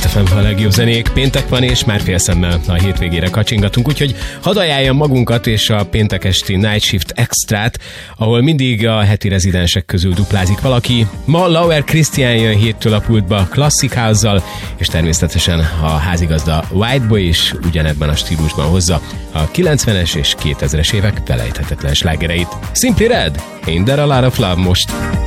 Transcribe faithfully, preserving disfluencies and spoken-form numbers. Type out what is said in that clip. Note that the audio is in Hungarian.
ef em a legjobb zenék. Péntek van, és már fél szemmel a hétvégére kacsingatunk, úgyhogy hadd ajánljam magunkat és a péntek esti Night Shift Extrát, ahol mindig a heti rezidensek közül duplázik valaki. Ma Lauer Christian jön héttől a pultba Classic House-zal, és természetesen a házigazda Whiteboy is ugyanebben a stílusban hozza a kilencvenes és kétezres évek felejthetetlen slágereit. Simply Red, Ain't There a Lot of Love most.